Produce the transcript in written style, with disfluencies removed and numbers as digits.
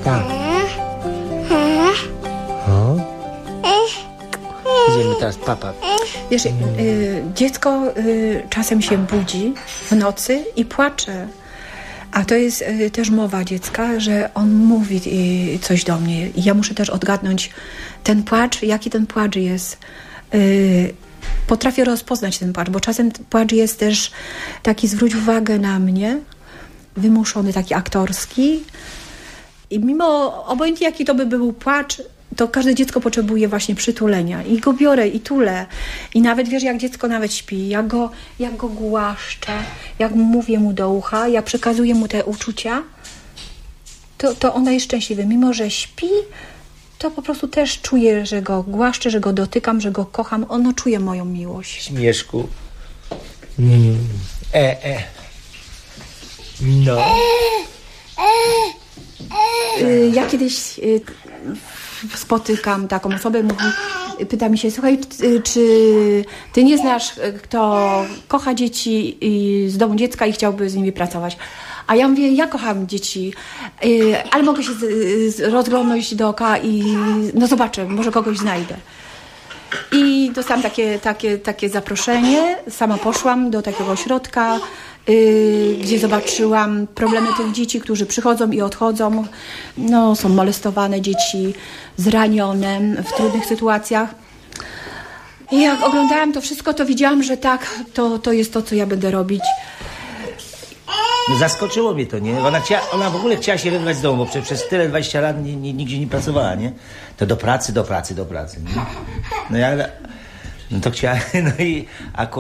Tak. O. Idziemy teraz, papa. Wiesz, dziecko czasem się budzi w nocy i płacze. A to jest też mowa dziecka, że on mówi coś do mnie. I ja muszę też odgadnąć ten płacz, jaki ten płacz jest. Potrafię rozpoznać ten płacz, bo czasem płacz jest też taki, zwróć uwagę na mnie, wymuszony, taki aktorski. I mimo, obojętnie jaki to by był płacz, to każde dziecko potrzebuje właśnie przytulenia. I go biorę i tulę. I nawet, wiesz, jak dziecko nawet śpi, jak go głaszczę, jak mówię mu do ucha, jak przekazuję mu te uczucia, to ona jest szczęśliwa. Mimo że śpi, to po prostu też czuję, że go głaszczę, że go dotykam, że go kocham. Ono czuje moją miłość. Śmieszku. No. Ja kiedyś spotykam taką osobę, pyta mi się, słuchaj, czy ty nie znasz, kto kocha dzieci z domu dziecka i chciałby z nimi pracować? A ja mówię, ja kocham dzieci, ale mogę się rozglądnąć dookoła i no zobaczę, może kogoś znajdę. I dostałam takie zaproszenie, sama poszłam do takiego ośrodka, gdzie zobaczyłam problemy tych dzieci, którzy przychodzą i odchodzą. No, są molestowane dzieci, zranione w trudnych sytuacjach. I jak oglądałam to wszystko, to widziałam, że tak, to jest to, co ja będę robić. No zaskoczyło mnie to, nie? Ona w ogóle chciała się wyrwać z domu, bo przez tyle 20 lat nigdzie nie pracowała, nie? To do pracy, nie? No to chciała, no i akurat